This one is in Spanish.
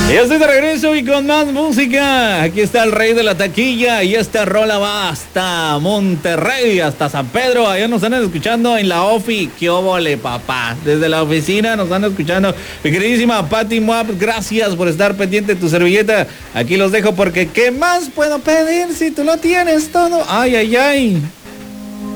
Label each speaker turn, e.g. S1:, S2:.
S1: Ya estoy de regreso y con más música. Aquí está el rey de la taquilla y esta rola va hasta Monterrey, hasta San Pedro. Allá nos están escuchando en la ofi. ¡Qué óvole, papá! Desde la oficina nos están escuchando. Mi queridísima Pati Moab, gracias por estar pendiente de tu servilleta. Aquí los dejo porque ¿qué más puedo pedir si tú lo tienes todo? ¡Ay, ay, ay!